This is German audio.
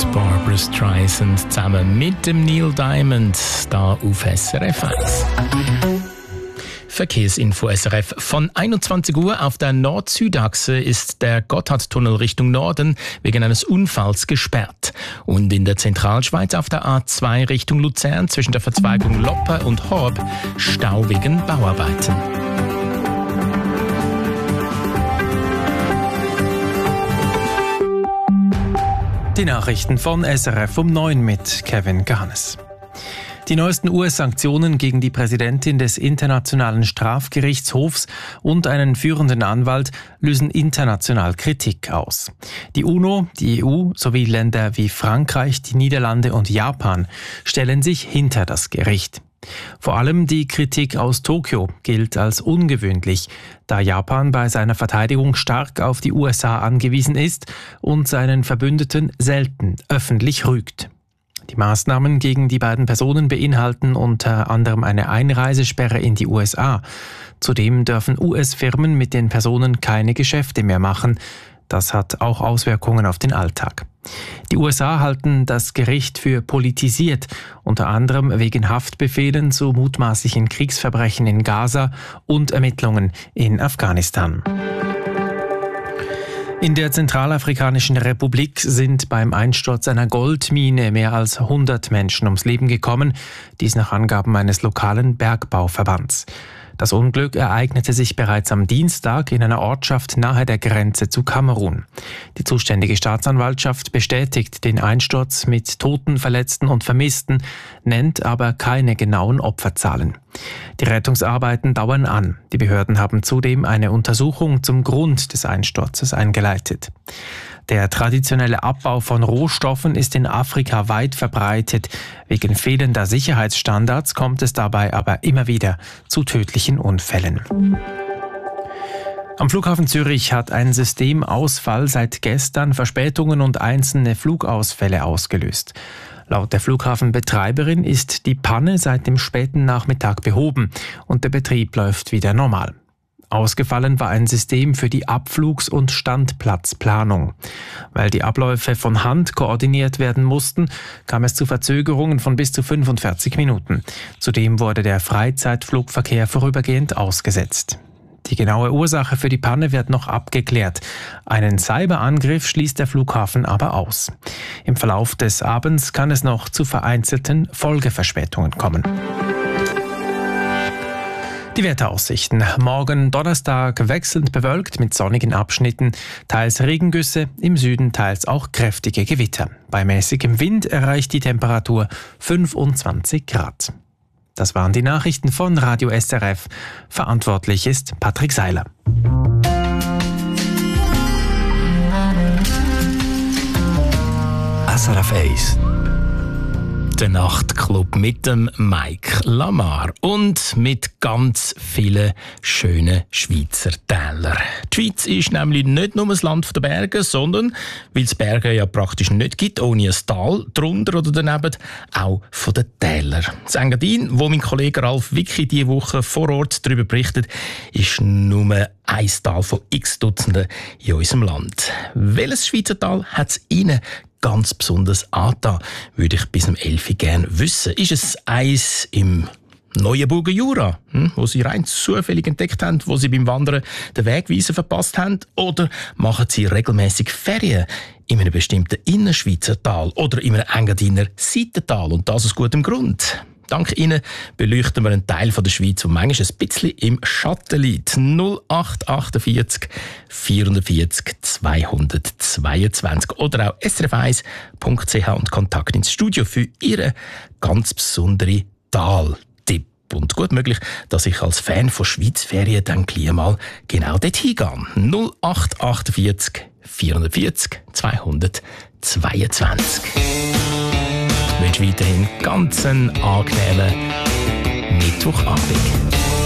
Barbra Streisand zusammen mit dem Neil Diamond da auf SRF 1. Verkehrsinfo SRF. Von 21 Uhr auf der Nord-Süd-Achse ist der Gotthardtunnel Richtung Norden wegen eines Unfalls gesperrt. Und in der Zentralschweiz auf der A2 Richtung Luzern zwischen der Verzweigung Loppe und Horb Stau wegen Bauarbeiten. Die Nachrichten von SRF um 9 mit Kevin Gahanes. Die neuesten US-Sanktionen gegen die Präsidentin des Internationalen Strafgerichtshofs und einen führenden Anwalt lösen international Kritik aus. Die UNO, die EU sowie Länder wie Frankreich, die Niederlande und Japan stellen sich hinter das Gericht. Vor allem die Kritik aus Tokio gilt als ungewöhnlich, da Japan bei seiner Verteidigung stark auf die USA angewiesen ist und seinen Verbündeten selten öffentlich rügt. Die Maßnahmen gegen die beiden Personen beinhalten unter anderem eine Einreisesperre in die USA. Zudem dürfen US-Firmen mit den Personen keine Geschäfte mehr machen. Das hat auch Auswirkungen auf den Alltag. Die USA halten das Gericht für politisiert, unter anderem wegen Haftbefehlen zu mutmaßlichen Kriegsverbrechen in Gaza und Ermittlungen in Afghanistan. In der Zentralafrikanischen Republik sind beim Einsturz einer Goldmine mehr als 100 Menschen ums Leben gekommen, dies nach Angaben eines lokalen Bergbauverbands. Das Unglück ereignete sich bereits am Dienstag in einer Ortschaft nahe der Grenze zu Kamerun. Die zuständige Staatsanwaltschaft bestätigt den Einsturz mit Toten, Verletzten und Vermissten, nennt aber keine genauen Opferzahlen. Die Rettungsarbeiten dauern an. Die Behörden haben zudem eine Untersuchung zum Grund des Einsturzes eingeleitet. Der traditionelle Abbau von Rohstoffen ist in Afrika weit verbreitet. Wegen fehlender Sicherheitsstandards kommt es dabei aber immer wieder zu tödlichen Unfällen. Am Flughafen Zürich hat ein Systemausfall seit gestern Verspätungen und einzelne Flugausfälle ausgelöst. Laut der Flughafenbetreiberin ist die Panne seit dem späten Nachmittag behoben und der Betrieb läuft wieder normal. Ausgefallen war ein System für die Abflugs- und Standplatzplanung. Weil die Abläufe von Hand koordiniert werden mussten, kam es zu Verzögerungen von bis zu 45 Minuten. Zudem wurde der Freizeitflugverkehr vorübergehend ausgesetzt. Die genaue Ursache für die Panne wird noch abgeklärt. Einen Cyberangriff schließt der Flughafen aber aus. Im Verlauf des Abends kann es noch zu vereinzelten Folgeverspätungen kommen. Die Wetteraussichten. Morgen Donnerstag wechselnd bewölkt mit sonnigen Abschnitten, teils Regengüsse, im Süden teils auch kräftige Gewitter. Bei mäßigem Wind erreicht die Temperatur 25 Grad. Das waren die Nachrichten von Radio SRF. Verantwortlich ist Patrick Seiler. SRF 1. Der Nachtclub mit dem Mike Lamar und mit ganz vielen schönen Schweizer Tälern. Die Schweiz ist nämlich nicht nur das Land der Berge, sondern, weil es Berge ja praktisch nicht gibt, ohne ein Tal, drunter oder daneben, auch von den Tälern. Das Engadin, wo mein Kollege Ralf Wicki diese Woche vor Ort darüber berichtet, ist nur ein Tal von x Dutzenden in unserem Land. Welches Schweizer Tal hat es Ihnen ganz besonders angetan, würde ich bis um 11 Uhr gerne wissen. Ist es eins im Neuenburger Jura, wo Sie rein zufällig entdeckt haben, wo Sie beim Wandern den Wegweiser verpasst haben? Oder machen Sie regelmäßig Ferien in einem bestimmten Innerschweizer Tal oder in einem Engadiner Seitental? Und das aus gutem Grund. Dank Ihnen beleuchten wir einen Teil der Schweiz, der manchmal ein bisschen im Schatten liegt. 0848 440 222 oder auch srf1.ch und Kontakt ins Studio für Ihren ganz besonderen Taltipp. Und gut möglich, dass ich als Fan von Schweizferien dann gleich mal genau dort hingehe. 0848 440 222. Ich wünsche weiterhin ganz einen angenehmen Mittwochabend.